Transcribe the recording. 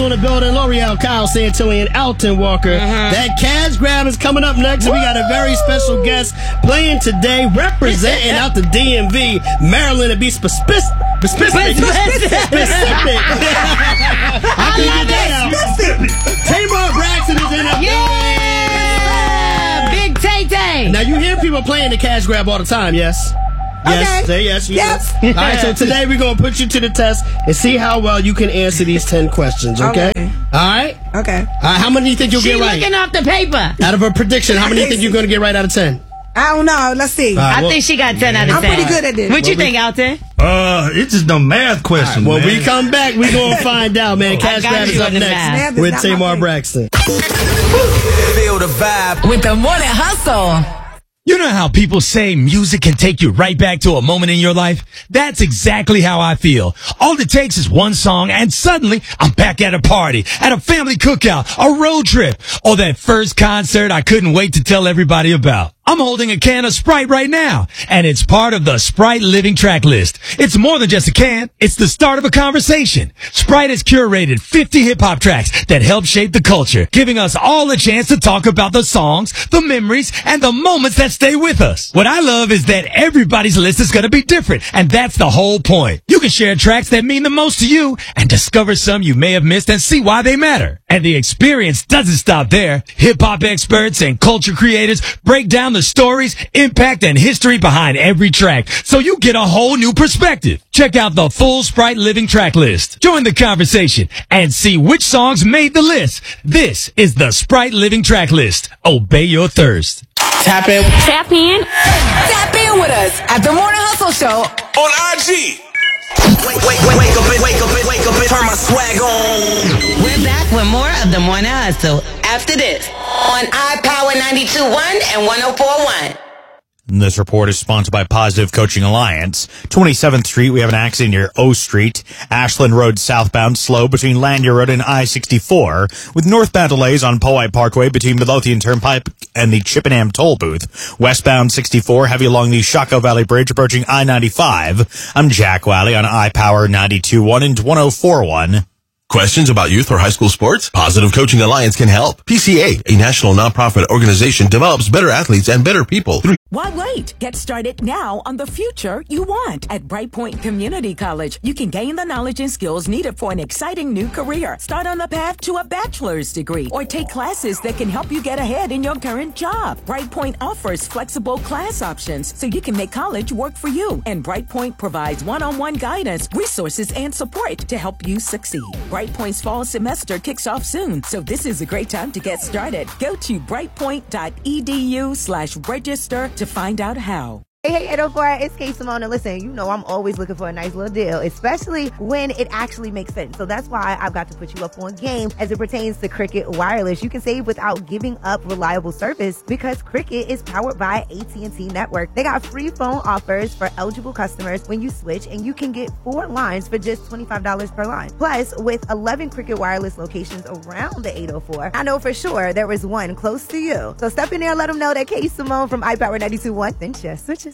also in the building. L'Oreal, Kyle Santilli, and Alton Walker. That cash grab is coming up next. And we got a very special guest playing today, representing out the DMV, Maryland, to be specific. I can get that out. Tamar Braxton is in the Yeah! Big Tay-Tay. Now, you hear people playing the cash grab all the time, yes? Yes, say yes. Yes. All right, so today we're going to put you to the test and see how well you can answer these 10 questions, okay? All right? Okay. All right, how many do you think you'll get right? She's looking off the paper. Out of a prediction, how many do you think you're going to get right out of 10? I don't know. Let's see. I think she got 10 out of 10. I'm pretty good at this. What you think, Alton? It's just no math question. When man. we come back, we're going to find out, man. Cash got grab is you up on the next math. with That's not Tamar my Braxton. Feel the vibe With the Morning Hustle. You know how people say music can take you right back to a moment in your life? That's exactly how I feel. All it takes is one song and suddenly I'm back at a party, at a family cookout, a road trip, or that first concert I couldn't wait to tell everybody about. I'm holding a can of Sprite right now, and it's part of the Sprite Living Track List. It's more than just a can. It's the start of a conversation. Sprite has curated 50 hip-hop tracks that help shape the culture, giving us all a chance to talk about the songs, the memories, and the moments that stay with us. What I love is that everybody's list is going to be different, and that's the whole point. You can share tracks that mean the most to you and discover some you may have missed and see why they matter. And the experience doesn't stop there. Hip-hop experts and culture creators break down the stories, impact, and history behind every track, so you get a whole new perspective. Check out the full Sprite Living Track List. Join the conversation and see which songs made the list. This is the Sprite Living Track List. Obey your thirst. Tap in. Tap in. Tap in with us at the Morning Hustle Show on IG. Wake up, turn my swag on. We're back with more of the Morning Hustle after this on iPower 92.1 and 104.1. This report is sponsored by Positive Coaching Alliance. 27th Street, we have an accident near O Street. Ashland Road southbound slow between Lanier Road and I-64, with northbound delays on Powhite Parkway between Midlothian Turnpike and the Chippenham toll booth. Westbound 64, heavy along the Shockoe Valley Bridge approaching I-95. I'm Jack Wiley on iPower 92.1 and 104.1. Questions about youth or high school sports? Positive Coaching Alliance can help. PCA, a national nonprofit organization, develops better athletes and better people. Why wait? Get started now on the future you want. At Brightpoint Community College, you can gain the knowledge and skills needed for an exciting new career. Start on the path to a bachelor's degree or take classes that can help you get ahead in your current job. Brightpoint offers flexible class options so you can make college work for you. And Brightpoint provides one-on-one guidance, resources, and support to help you succeed. Brightpoint's fall semester kicks off soon, so this is a great time to get started. Go to brightpoint.edu/register to find out how. Hey, 804, it's Kay Simone, and listen, you know I'm always looking for a nice little deal, especially when it actually makes sense. So that's why I've got to put you up on game as it pertains to Cricket Wireless. You can save without giving up reliable service because Cricket is powered by AT&T Network. They got free phone offers for eligible customers when you switch, and you can get 4 lines for just $25 per line. Plus, with 11 Cricket Wireless locations around the 804, I know for sure there is one close to you. So step in there and let them know that Kay Simone from iPower 92.1 sent you. Switch it.